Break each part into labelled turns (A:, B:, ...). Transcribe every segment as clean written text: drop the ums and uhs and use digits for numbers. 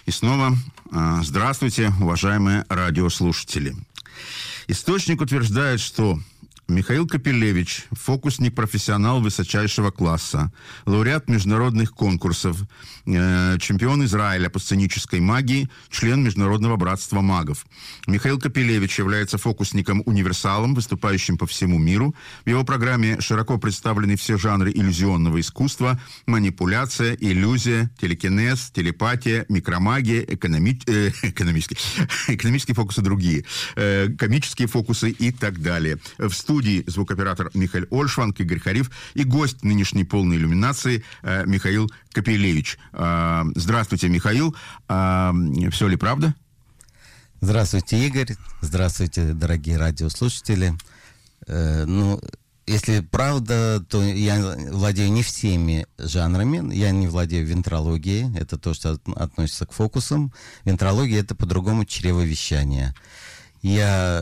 A: И снова здравствуйте, уважаемые радиослушатели. Источник утверждает, что Михаил Капелевич – фокусник-профессионал высочайшего класса, лауреат международных конкурсов, чемпион Израиля по сценической магии, член Международного братства магов. Михаил Капелевич является фокусником-универсалом, выступающим по всему миру. В его программе широко представлены все жанры иллюзионного искусства: манипуляция, иллюзия, телекинез, телепатия, микромагия, экономические фокусы другие, комические фокусы и так далее. В студии звукооператор Михаил Ольшванг, Игорь Хариф и гость нынешней полной иллюминации Михаил Капелевич. Здравствуйте, Михаил. Все ли правда?
B: Здравствуйте, Игорь. Здравствуйте, дорогие радиослушатели. Если правда, то я владею не всеми жанрами. Я не владею вентрологией. Это то, что относится к фокусам. Вентрология — это по-другому чревовещание. Я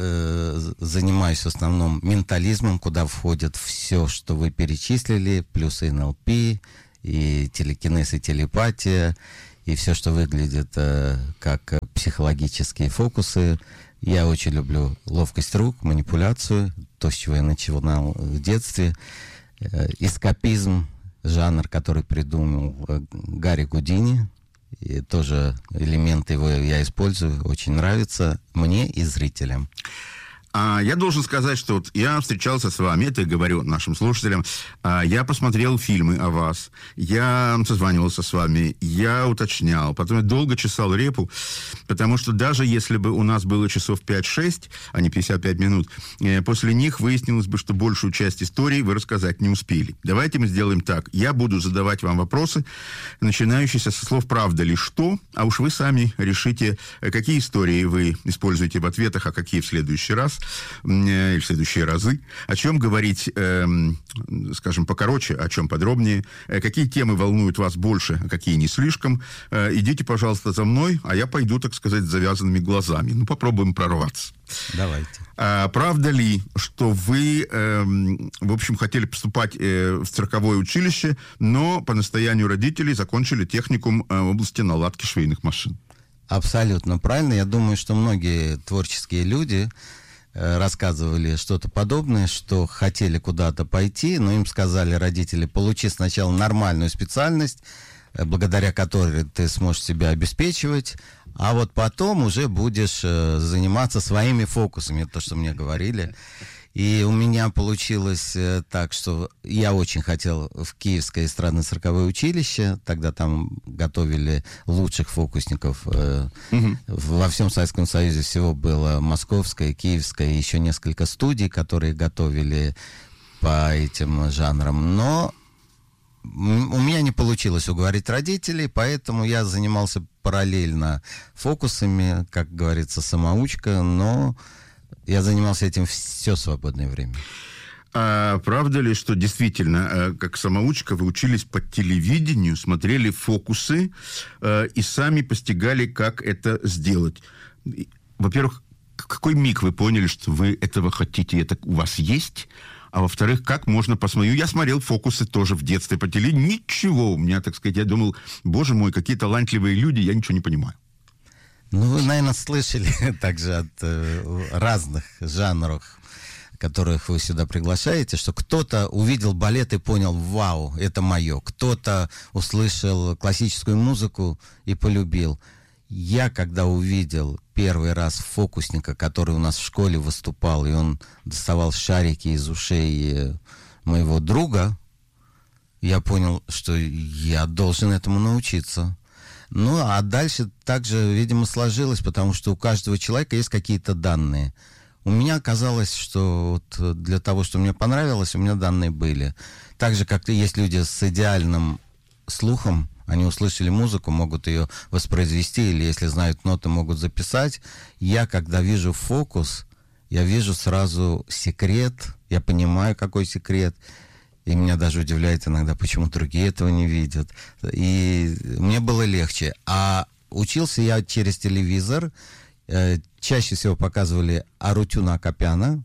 B: занимаюсь в основном ментализмом, куда входит все, что вы перечислили, плюс НЛП, и телекинез, и телепатия, и все, что выглядит как психологические фокусы. Я очень люблю ловкость рук, манипуляцию, то, с чего я начинал в детстве. Эскапизм, жанр, который придумал Гарри Гудини. И тоже элементы его я использую, очень нравится мне и зрителям.
A: Я должен сказать, что вот я встречался с вами, это я говорю нашим слушателям, я посмотрел фильмы о вас, я созванивался с вами, я уточнял, потом я долго чесал репу, потому что даже если бы у нас было часов 5-6, а не 55 минут, после них выяснилось бы, что большую часть истории вы рассказать не успели. Давайте мы сделаем так. Я буду задавать вам вопросы, начинающиеся со слов «правда ли что?», а уж вы сами решите, какие истории вы используете в ответах, а какие в следующий раз. Или в следующие разы. О чем говорить, скажем, покороче, о чем подробнее. Какие темы волнуют вас больше, а какие не слишком. Идите, пожалуйста, за мной, а я пойду, так сказать, с завязанными глазами. Попробуем прорваться.
B: Давайте.
A: Правда ли, что вы, в общем, хотели поступать в цирковое училище, но по настоянию родителей закончили техникум в области наладки швейных машин?
B: Абсолютно правильно. Я думаю, что многие творческие люди рассказывали что-то подобное, что хотели куда-то пойти, но им сказали родители: получи сначала нормальную специальность, благодаря которой ты сможешь себя обеспечивать, а вот потом уже будешь заниматься своими фокусами. Это то, что мне говорили. И у меня получилось так, что я очень хотел в Киевское эстрадно-цирковое училище. Тогда там готовили лучших фокусников. Во всем Советском Союзе всего было Московское, Киевское, еще несколько студий, которые готовили по этим жанрам. Но у меня не получилось уговорить родителей, поэтому я занимался параллельно фокусами, как говорится, самоучка, но я занимался этим все свободное время.
A: А правда ли, что действительно, как самоучка, вы учились по телевидению, смотрели фокусы и сами постигали, как это сделать? Во-первых, в какой миг вы поняли, что вы этого хотите, это у вас есть? А во-вторых, как можно посмотреть? Я смотрел фокусы тоже в детстве по телевидению. Ничего у меня, так сказать, я думал, боже мой, какие талантливые люди, я ничего не понимаю.
B: Вы, наверное, слышали также от разных жанров, которых вы сюда приглашаете, что кто-то увидел балет и понял: вау, это мое. Кто-то услышал классическую музыку и полюбил. Я, когда увидел первый раз фокусника, который у нас в школе выступал, и он доставал шарики из ушей моего друга, я понял, что я должен этому научиться. А дальше также, видимо, сложилось, потому что у каждого человека есть какие-то данные. У меня оказалось, что вот для того, что мне понравилось, у меня данные были. Так же, как есть люди с идеальным слухом, они услышали музыку, могут ее воспроизвести, или если знают ноты, могут записать. Я, когда вижу фокус, я вижу сразу секрет, я понимаю, какой секрет. И меня даже удивляет иногда, почему другие этого не видят. И мне было легче. А учился я через телевизор. Чаще всего показывали Арутюна Акопяна.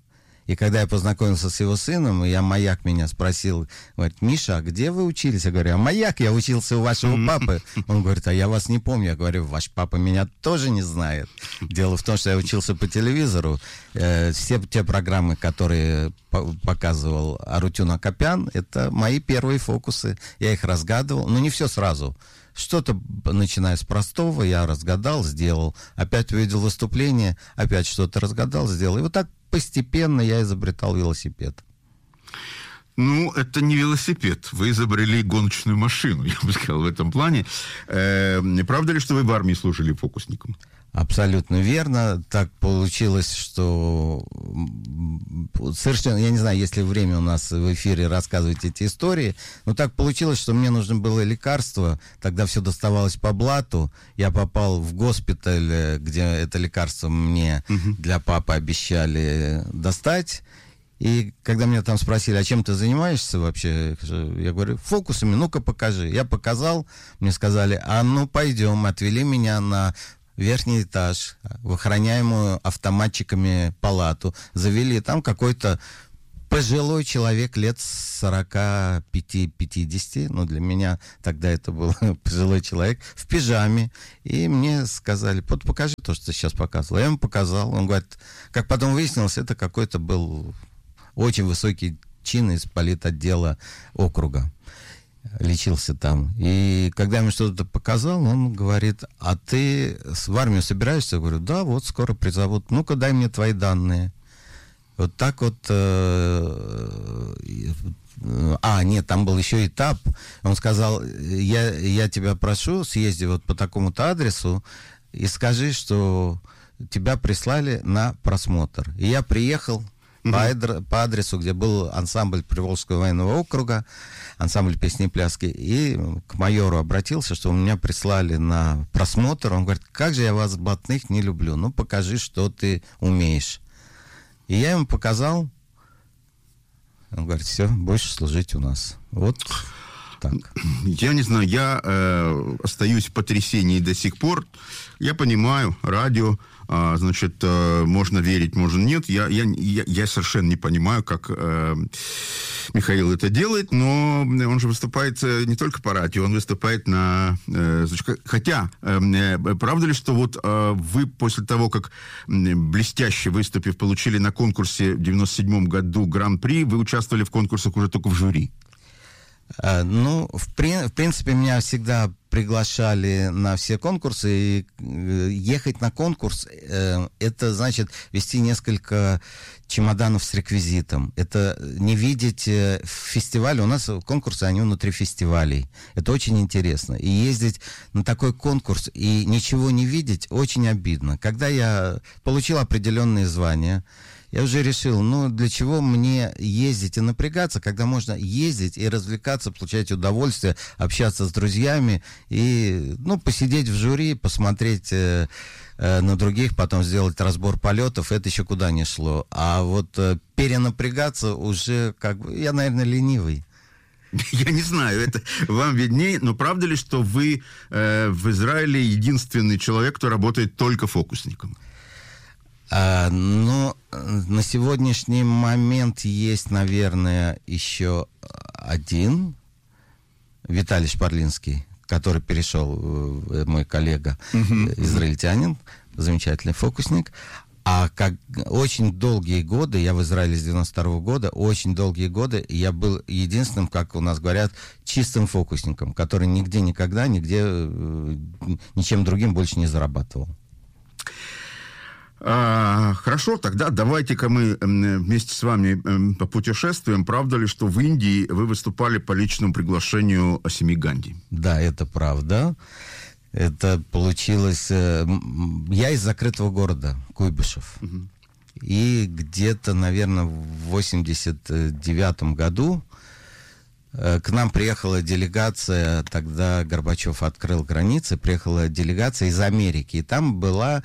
B: И когда я познакомился с его сыном, и Маяк меня спросил, говорит: Миша, а где вы учились? Я говорю: а Маяк, я учился у вашего папы. Он говорит: а я вас не помню. Я говорю: ваш папа меня тоже не знает. Дело в том, что я учился по телевизору. Все те программы, которые показывал Арутюн Акопян, это мои первые фокусы. Я их разгадывал, но не все сразу. Что-то, начиная с простого, я разгадал, сделал. Опять увидел выступление, опять что-то разгадал, сделал. И вот так постепенно я изобретал велосипед.
A: Ну, это не велосипед. Вы изобрели гоночную машину, я бы сказал, в этом плане. Правда ли, что вы в армии служили фокусником?
B: Абсолютно верно. Так получилось, что совершенно, я не знаю, есть ли время у нас в эфире рассказывать эти истории, но так получилось, что мне нужно было лекарство, тогда все доставалось по блату, я попал в госпиталь, где это лекарство мне для папы обещали достать. И когда меня там спросили: а чем ты занимаешься вообще? Я говорю: фокусами, ну-ка покажи. Я показал, мне сказали: а ну пойдем. Отвели меня на верхний этаж, в охраняемую автоматчиками палату. Завели, там какой-то пожилой человек лет 45-50, ну для меня тогда это был пожилой человек, в пижаме. И мне сказали: вот покажи то, что ты сейчас показывал. Я ему показал. Он говорит, как потом выяснилось, это какой-то был очень высокий чин из политотдела округа. Лечился там. И когда я ему что-то показал, он говорит: а ты в армию собираешься? Я говорю: да, вот скоро призовут. Ну-ка, дай мне твои данные. Вот так вот. Нет, там был еще этап. Он сказал: я тебя прошу, съезди вот по такому-то адресу и скажи, что тебя прислали на просмотр. И я приехал по адресу, где был ансамбль Приволжского военного округа, ансамбль песни и пляски, и к майору обратился, что меня прислали на просмотр. Он говорит: как же я вас, блатных, не люблю. Ну, покажи, что ты умеешь. И я ему показал. Он говорит: все, будешь служить у нас. Вот так.
A: Я не знаю, я остаюсь в потрясении до сих пор. Я понимаю, радио, значит, можно верить, можно нет. Я совершенно не понимаю, как Михаил это делает, но он же выступает не только по радио, он выступает на... Хотя, правда ли, что вот вы после того, как блестяще выступив, получили на конкурсе в 97 году Гран-при, вы участвовали в конкурсах уже только в жюри?
B: Ну, в принципе, меня всегда приглашали на все конкурсы, и ехать на конкурс, это значит вести несколько чемоданов с реквизитом. Это не видеть фестиваль. У нас конкурсы, они внутри фестивалей. Это очень интересно. И ездить на такой конкурс и ничего не видеть очень обидно. Когда я получил определенные звания, я уже решил, ну, для чего мне ездить и напрягаться, когда можно ездить и развлекаться, получать удовольствие, общаться с друзьями и, ну, посидеть в жюри, посмотреть на других, потом сделать разбор полетов, это еще куда ни шло. А вот перенапрягаться уже, как бы, я, наверное, ленивый.
A: Я не знаю, это вам виднее, но правда ли, что вы в Израиле единственный человек, кто работает только фокусником?
B: Ну, на сегодняшний момент есть, наверное, еще один, Виталий Шпарлинский, который перешел, мой коллега, израильтянин, замечательный фокусник. А как очень долгие годы, я в Израиле с 92 года, очень долгие годы я был единственным, как у нас говорят, чистым фокусником, который нигде, никогда, нигде, ничем другим больше не зарабатывал.
A: Хорошо, тогда давайте-ка мы вместе с вами попутешествуем. Правда ли, что в Индии вы выступали по личному приглашению Асими Ганди?
B: Да, это правда. Это получилось... Я из закрытого города, Куйбышев. И где-то, наверное, в 89 году к нам приехала делегация, тогда Горбачев открыл границы, приехала делегация из Америки. И там была...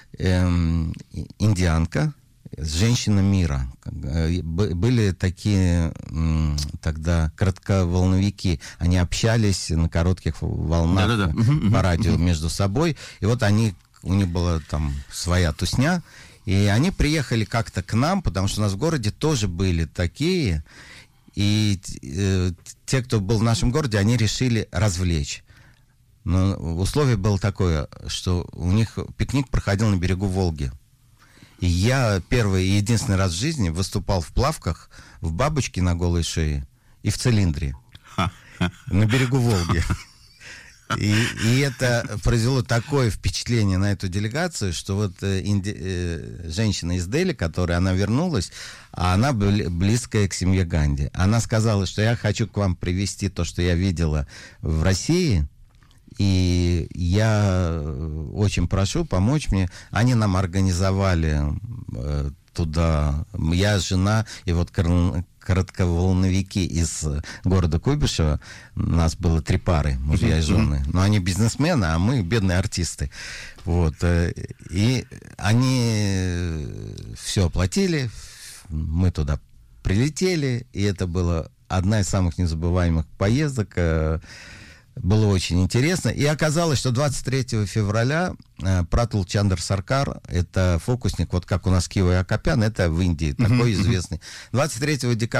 B: индианка, женщина мира. Были такие тогда коротковолновики. Они общались на коротких волнах по радио между собой. И вот у них была там своя тусня. И они приехали как-то к нам, потому что у нас в городе тоже были такие. И те, кто был в нашем городе, они решили развлечь. Но условие было такое, что у них пикник проходил на берегу Волги. И я первый и единственный раз в жизни выступал в плавках, в бабочке на голой шее и в цилиндре на берегу Волги. И это произвело такое впечатление на эту делегацию, что вот женщина из Дели, которая она вернулась, а она близкая к семье Ганди. Она сказала, что я хочу к вам привезти то, что я видела в России, и я очень прошу помочь мне. Они нам организовали туда, я, жена и вот коротковолновики из города Куйбышева. У нас было 3 пары, мужья и жены. Но они бизнесмены, а мы бедные артисты. Вот. И они все оплатили, мы туда прилетели, и это была одна из самых незабываемых поездок. Было очень интересно. И оказалось, что 23 февраля Пратул Чандр Саркар, это фокусник, вот как у нас Кива и Акопян, это в Индии, такой известный. 23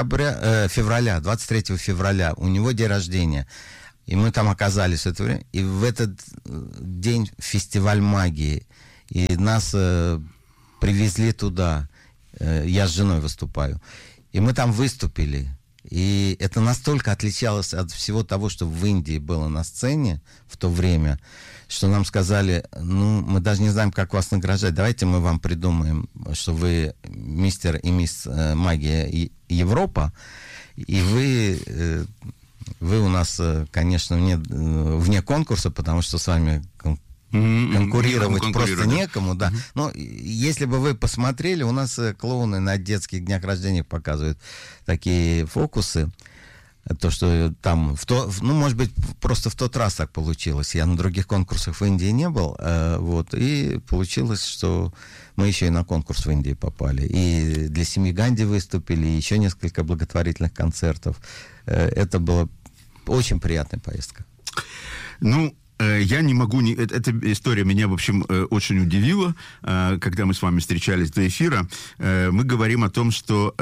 B: февраля у него день рождения. И мы там оказались в это время. И в этот день фестиваль магии. И нас привезли туда. Я с женой выступаю. И мы там выступили. И это настолько отличалось от всего того, что в Индии было на сцене в то время, что нам сказали, ну, мы даже не знаем, как вас награждать, давайте мы вам придумаем, что вы мистер и мисс Магия Европа, и вы у нас, конечно, вне конкурса, потому что с вами конкурировать просто некому, да. Но если бы вы посмотрели, у нас клоуны на детских днях рождения показывают такие фокусы. То, что там, может быть, просто в тот раз так получилось. Я на других конкурсах в Индии не был. Вот, и получилось, что мы еще и на конкурс в Индии попали. И для семьи Ганди выступили, и еще несколько благотворительных концертов. Это была очень приятная поездка.
A: Ну, я не могу... Эта история меня, в общем, очень удивила, когда мы с вами встречались до эфира. Мы говорим о том, что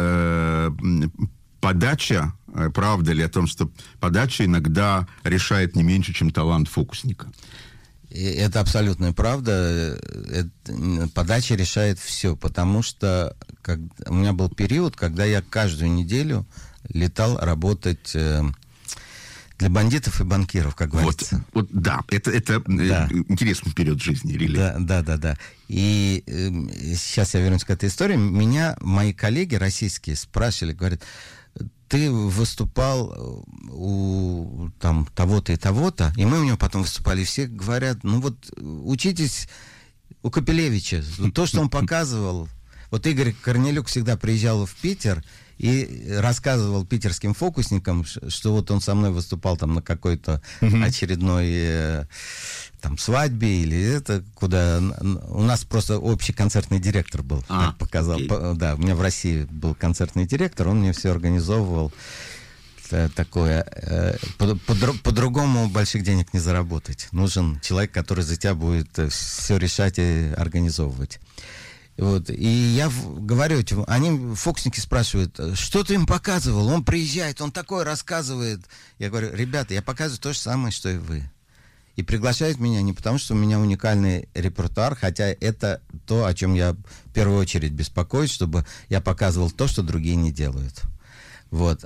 A: подача, правда ли о том, что подача иногда решает не меньше, чем талант фокусника?
B: Это абсолютная правда. Подача решает все, потому что у меня был период, когда я каждую неделю летал работать... для бандитов и банкиров, как говорится.
A: Вот да, это интересный период жизни, really.
B: Да. И сейчас я вернусь к этой истории. Меня мои коллеги российские спрашивали, говорят, ты выступал у там того-то и того-то, и мы у него потом выступали, и все говорят, ну вот учитесь у Капелевича, то, что он показывал. Вот Игорь Корнелюк всегда приезжал в Питер и рассказывал питерским фокусникам, что вот он со мной выступал там на какой-то очередной там свадьбе или это, куда... У нас просто общий концертный директор был, так показал. Да, у меня в России был концертный директор, он мне все организовывал. Такое. По-другому больших денег не заработать. Нужен человек, который за тебя будет все решать и организовывать. Вот. И я говорю, они, фокусники, спрашивают, что ты им показывал? Он приезжает, он такое рассказывает. Я говорю, ребята, я показываю то же самое, что и вы. И приглашают меня не потому, что у меня уникальный репертуар, хотя это то, о чем я в первую очередь беспокоюсь, чтобы я показывал то, что другие не делают. Вот.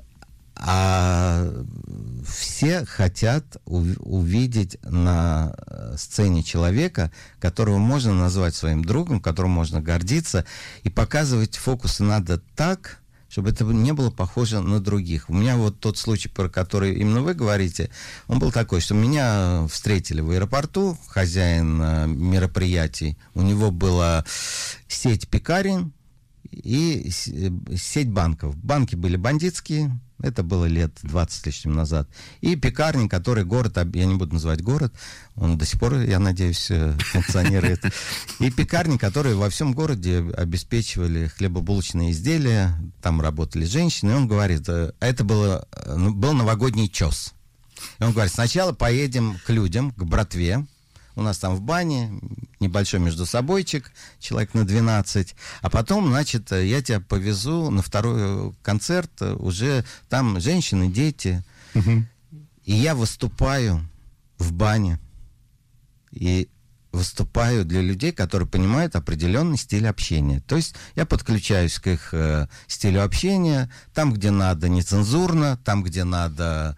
B: А все хотят увидеть на сцене человека, которого можно назвать своим другом, которым можно гордиться, и показывать фокусы надо так, чтобы это не было похоже на других. У меня вот тот случай, про который именно вы говорите, он был такой, что меня встретили в аэропорту, хозяин мероприятий, у него была сеть пекарен и сеть банков. Банки были бандитские, это было лет 20 с лишним назад. И пекарни, который город, я не буду называть город, он до сих пор, я надеюсь, функционирует. И пекарни, которые во всем городе обеспечивали хлебобулочные изделия, там работали женщины. И он говорит, это был новогодний чес. И он говорит, сначала поедем к людям, к братве, у нас там в бане, небольшой междусобойчик, человек на 12, а потом, значит, я тебя повезу на второй концерт, уже там женщины, дети, и я выступаю в бане, и выступаю для людей, которые понимают определенный стиль общения. То есть я подключаюсь к их стилю общения, там, где надо нецензурно, там, где надо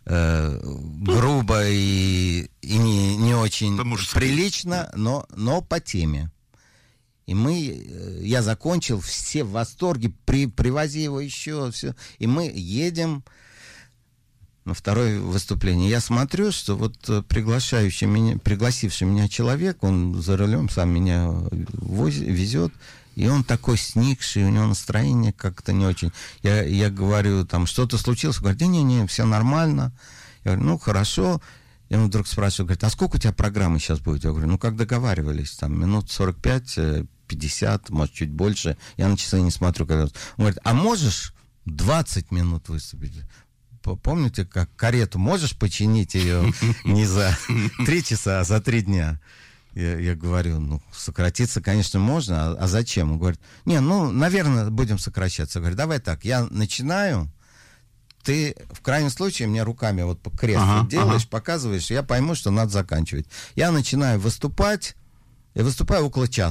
B: грубо и не очень прилично, но по теме. И я закончил, все в восторге, привози его еще, все. И мы едем на второе выступление. Я смотрю, что вот пригласивший меня человек, он за рулем сам меня везет, и он такой сникший, у него настроение как-то не очень. Я говорю, там, что-то случилось? Он говорит, не, все нормально. Я говорю, ну, хорошо. И он вдруг спрашивает, говорит, а сколько у тебя программы сейчас будет? Я говорю, ну, как договаривались, там, минут 45, 50, может, чуть больше. Я на часы не смотрю. Он говорит, а можешь 20 минут выступить? Помните, как карету можешь починить ее не за 3 часа, а за 3 дня? Я говорю, ну, сократиться, конечно, можно, а зачем? Он говорит, наверное, будем сокращаться. Я говорю, давай так, я начинаю, ты в крайнем случае мне руками вот по кресту делаешь, показываешь, я пойму, что надо заканчивать. Я начинаю выступать, я выступаю около часа.